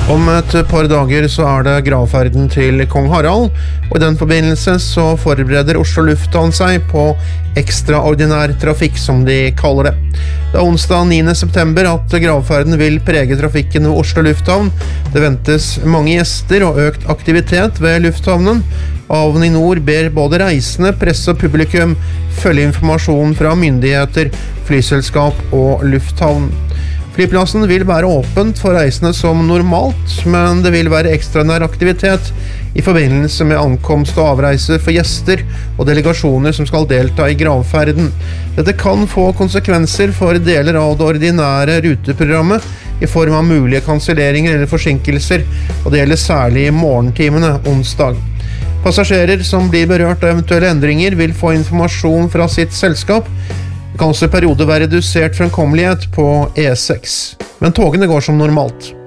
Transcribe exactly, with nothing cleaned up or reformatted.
Om et par dager så er det gravferden til kong Harald, og i den forbindelse så forbereder Oslo Lufthavn seg på ekstraordinær trafikk, som de kaller det. Det er onsdag niende september at gravferden vil prege trafikken ved Oslo Lufthavn. Det ventes mange gjester og økt aktivitet ved lufthavnen. Avinor ber både reisende, presse og publikum følge informasjon fra myndigheter, flyselskap og lufthavn. Flyplassen vil være åpent for reisende som normalt, men det vil være ekstraordinær aktivitet i forbindelse med ankomst og avreiser for gjester og delegasjoner som skal delta i gravferden. Dette kan få konsekvenser for deler av det ordinære ruteprogrammet i form av mulige kanselleringer eller forsinkelser, og det gjelder særlig i morgentimene onsdag. Passasjerer som blir berørt av eventuelle endringer vil få informasjon fra sitt selskap. Det kan også i perioder være redusert fremkommelighet på E seks, men togene går som normalt.